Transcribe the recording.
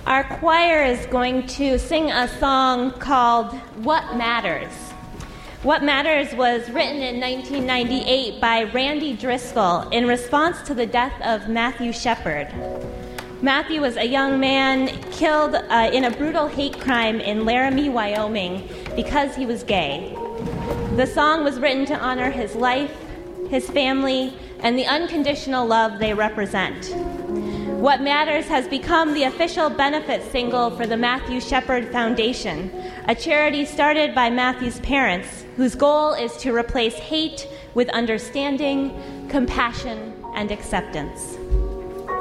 Our choir is going to sing a song called What Matters. What Matters was written in 1998 by Randy Driscoll in response to the death of Matthew Shepard. Matthew was a young man killed in a brutal hate crime in Laramie, Wyoming, because he was gay. The song was written to honor his life, his family, and the unconditional love they represent. What Matters has become the official benefit single for the Matthew Shepard Foundation, a charity started by Matthew's parents, whose goal is to replace hate with understanding, compassion, and acceptance.